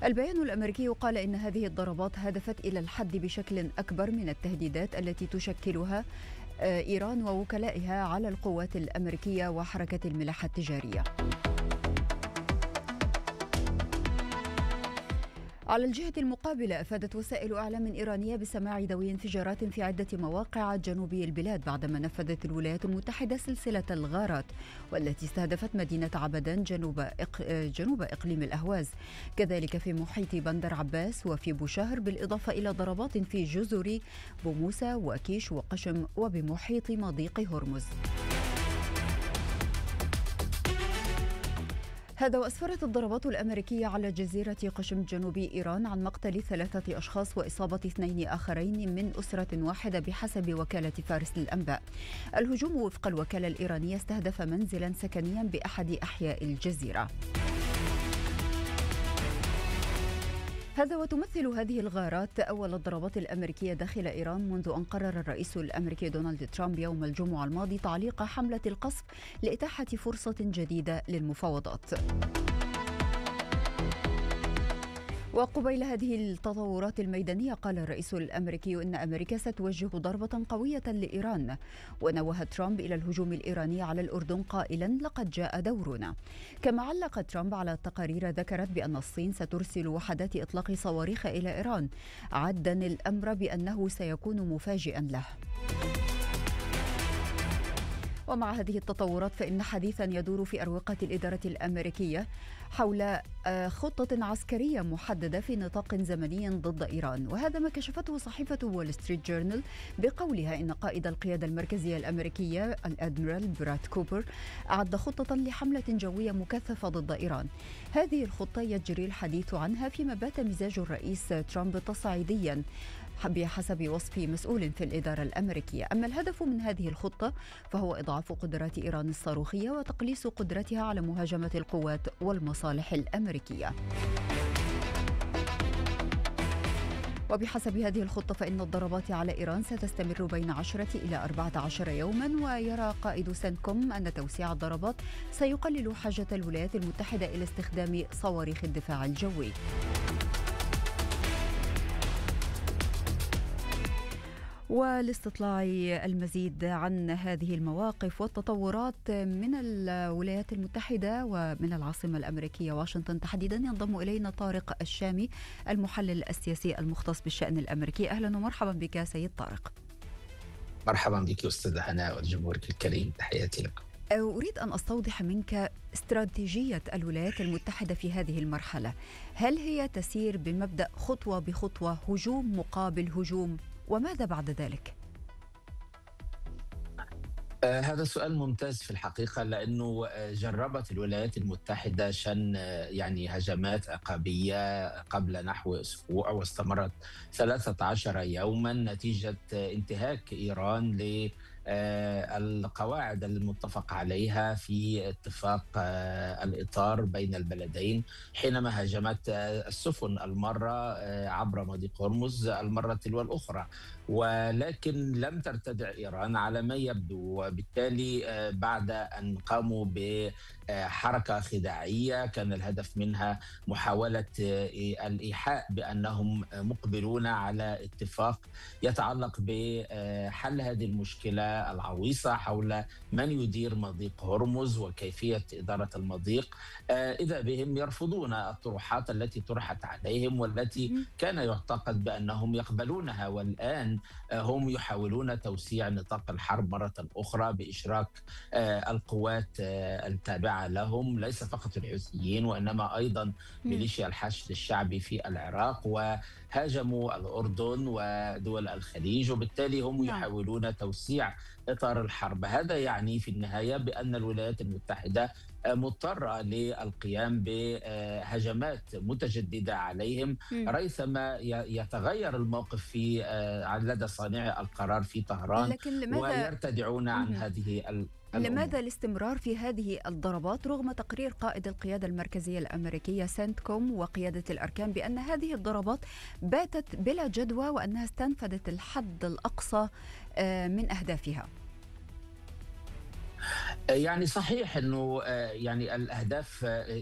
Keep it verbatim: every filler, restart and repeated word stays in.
البيان الأمريكي قال إن هذه الضربات هدفت إلى الحد بشكل أكبر من التهديدات التي تشكلها إيران ووكلائها على القوات الأمريكية وحركة الملاحة التجارية. على الجهة المقابلة، أفادت وسائل إعلام إيرانية بسماع دوي انفجارات في عدة مواقع جنوبي البلاد بعدما نفذت الولايات المتحدة سلسلة الغارات والتي استهدفت مدينة عبدان جنوب إق... جنوب إقليم الأهواز، كذلك في محيط بندر عباس وفي بوشهر، بالإضافة إلى ضربات في جزر بوموسة وكيش وقشم وبمحيط مضيق هرمز. هذا وأسفرت الضربات الأمريكية على جزيرة قشم جنوب إيران عن مقتل ثلاثة أشخاص وإصابة اثنين آخرين من أسرة واحدة بحسب وكالة فارس للأنباء. الهجوم وفق الوكالة الإيرانية استهدف منزلا سكنيا بأحد أحياء الجزيرة. هذا وتمثل هذه الغارات أول الضربات الأمريكية داخل إيران منذ أن قرر الرئيس الأمريكي دونالد ترامب يوم الجمعة الماضي تعليق حملة القصف لإتاحة فرصة جديدة للمفاوضات. وقبيل هذه التطورات الميدانية، قال الرئيس الأمريكي إن أمريكا ستوجه ضربة قوية لإيران، ونوه ترامب إلى الهجوم الإيراني على الأردن قائلا لقد جاء دورنا. كما علق ترامب على تقارير ذكرت بأن الصين سترسل وحدات إطلاق صواريخ إلى إيران، عدا الأمر بأنه سيكون مفاجئا له. ومع هذه التطورات، فإن حديثا يدور في أروقة الإدارة الأمريكية حول خطة عسكرية محددة في نطاق زمني ضد إيران، وهذا ما كشفته صحيفة وول ستريت جورنال بقولها إن قائد القيادة المركزية الأمريكية الأدميرال براد كوبر أعد خطة لحملة جوية مكثفة ضد إيران. هذه الخطة يجري الحديث عنها فيما بات مزاج الرئيس ترامب تصعيديا بحسب وصف مسؤول في الإدارة الأمريكية. أما الهدف من هذه الخطة فهو إضعاف قدرات إيران الصاروخية وتقليص قدرتها على مهاجمة القوات والمصالح الأمريكية. وبحسب هذه الخطة فإن الضربات على إيران ستستمر بين عشرة إلى أربعة عشر يوما، ويرى قائد سنتكوم أن توسيع الضربات سيقلل حاجة الولايات المتحدة إلى استخدام صواريخ الدفاع الجوي. ولاستطلاع المزيد عن هذه المواقف والتطورات من الولايات المتحدة ومن العاصمة الأمريكية واشنطن تحديدا، ينضم إلينا طارق الشامي المحلل السياسي المختص بالشأن الأمريكي. أهلا ومرحبا بك سيد طارق. مرحبا بك أستاذة هناء وجمهورك الكريم، تحياتي لكم. أريد أن أستوضح منك استراتيجية الولايات المتحدة في هذه المرحلة. هل هي تسير بمبدأ خطوة بخطوة، هجوم مقابل هجوم، وماذا بعد ذلك؟ آه هذا سؤال ممتاز في الحقيقة، لأنه جربت الولايات المتحدة شن يعني هجمات عقابية قبل نحو أسبوع واستمرت ثلاثة عشر يوما نتيجة انتهاك إيران ل القواعد المتفق عليها في اتفاق الإطار بين البلدين، حينما هاجمت السفن المرة عبر مضيق هرمز المرة تلو الأخرى، ولكن لم ترتدع إيران على ما يبدو. وبالتالي بعد أن قاموا بحركة خداعية كان الهدف منها محاولة الإيحاء بأنهم مقبلون على اتفاق يتعلق بحل هذه المشكلة العويصة حول من يدير مضيق هرمز وكيفية إدارة المضيق. إذا بهم يرفضون الطروحات التي طرحت عليهم والتي كان يعتقد بأنهم يقبلونها، والآن هم يحاولون توسيع نطاق الحرب مرة أخرى بإشراك القوات التابعة لهم، ليس فقط الحوثيين وإنما أيضا ميليشيا الحشد الشعبي في العراق، وهاجموا الأردن ودول الخليج، وبالتالي هم يحاولون توسيع إطار الحرب. هذا يعني في النهاية بأن الولايات المتحدة مضطرة للقيام بهجمات متجددة عليهم ريثما يتغير الموقف في لدى صانعي القرار في طهران ويرتدعون عن هذه الأمور. لماذا الاستمرار في هذه الضربات رغم تقرير قائد القيادة المركزية الأمريكية سنتكوم وقيادة الأركان بأن هذه الضربات باتت بلا جدوى وأنها استنفذت الحد الأقصى من أهدافها؟ يعني صحيح أنه يعني الأهداف